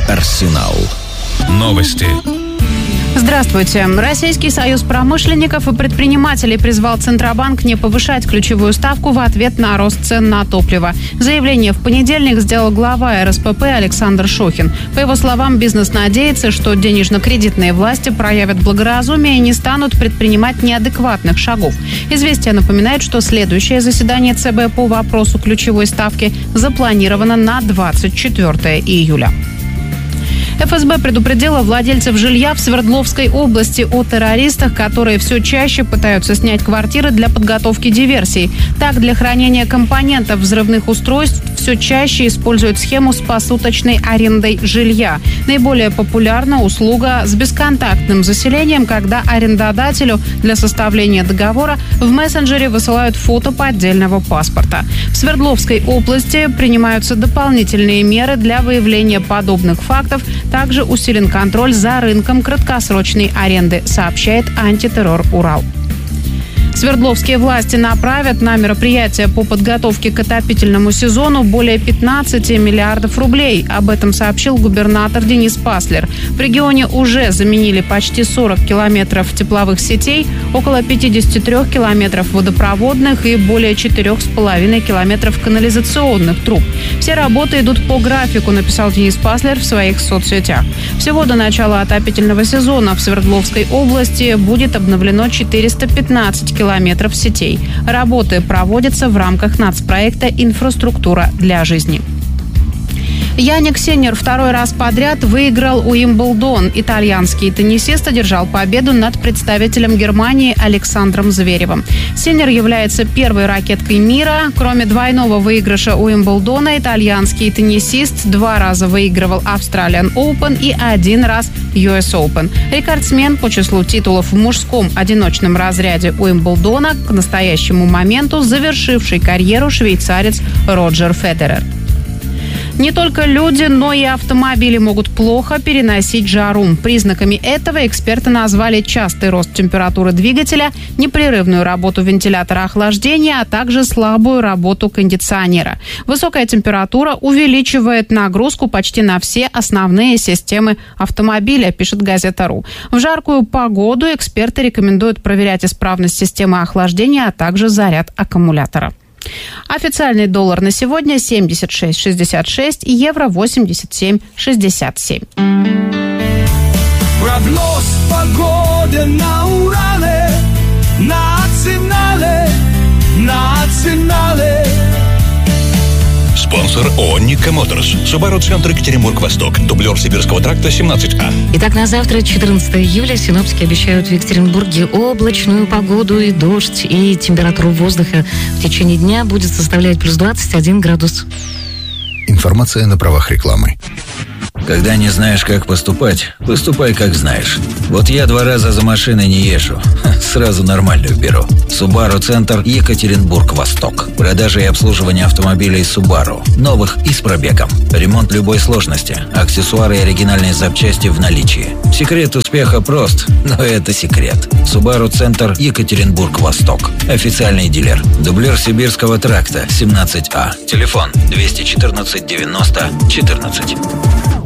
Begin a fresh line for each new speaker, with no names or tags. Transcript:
Арсенал. Новости.
Здравствуйте. Российский союз промышленников и предпринимателей призвал Центробанк не повышать ключевую ставку в ответ на рост цен на топливо. Заявление в понедельник сделал глава РСПП Александр Шохин. По его словам, бизнес надеется, что денежно-кредитные власти проявят благоразумие и не станут предпринимать неадекватных шагов. «Известия» напоминает, что следующее заседание ЦБ по вопросу ключевой ставки запланировано на 24 июля. ФСБ предупредила владельцев жилья в Свердловской области о террористах, которые все чаще пытаются снять квартиры для подготовки диверсий. Так, для хранения компонентов взрывных устройств все чаще используют схему с посуточной арендой жилья. Наиболее популярна услуга с бесконтактным заселением, когда арендодателю для составления договора в мессенджере высылают фото поддельного паспорта. В Свердловской области принимаются дополнительные меры для выявления подобных фактов. Также усилен контроль за рынком краткосрочной аренды, сообщает Антитеррор Урал. Свердловские власти направят на мероприятия по подготовке к отопительному сезону более 15 миллиардов рублей. Об этом сообщил губернатор Денис Паслер. В регионе уже заменили почти 40 километров тепловых сетей, около 53 километров водопроводных и более 4,5 километров канализационных труб. Все работы идут по графику, написал Денис Паслер в своих соцсетях. Всего до начала отопительного сезона в Свердловской области будет обновлено 415 километров сетей. Работы проводятся в рамках нацпроекта «Инфраструктура для жизни». Яник Синнер второй раз подряд выиграл Уимблдон. Итальянский теннисист одержал победу над представителем Германии Александром Зверевым. Синнер является первой ракеткой мира. Кроме двойного выигрыша Уимблдона, итальянский теннисист 2 раза выигрывал Australian Open и 1 раз US Open. Рекордсмен по числу титулов в мужском одиночном разряде Уимблдона к настоящему моменту завершивший карьеру швейцарец Роджер Федерер. Не только люди, но и автомобили могут плохо переносить жару. Признаками этого эксперты назвали частый рост температуры двигателя, непрерывную работу вентилятора охлаждения, а также слабую работу кондиционера. Высокая температура увеличивает нагрузку почти на все основные системы автомобиля, пишет газета.ру. В жаркую погоду эксперты рекомендуют проверять исправность системы охлаждения, а также заряд аккумулятора. Официальный доллар на сегодня 76,66 и евро 87,67.
Прогноз погоды на Урале, национале.
Спонсор ООО «Никко Моторс». Subaru Центр Екатеринбург-Восток. Дублер Сибирского тракта 17А.
Итак, на завтра, 14 июля, синоптики обещают в Екатеринбурге облачную погоду и дождь. И температура воздуха в течение дня будет составлять плюс 21 градус.
Информация на правах рекламы.
Когда не знаешь, как поступать, поступай, как знаешь. Вот я 2 раза за машиной не езжу. Сразу нормальную беру. Subaru Центр Екатеринбург-Восток. Продажа и обслуживание автомобилей Subaru. Новых и с пробегом. Ремонт любой сложности. Аксессуары и оригинальные запчасти в наличии. Секрет успеха прост, но это секрет. Subaru Центр Екатеринбург-Восток. Официальный дилер. Дублер Сибирского тракта 17А. Телефон 214 90 14.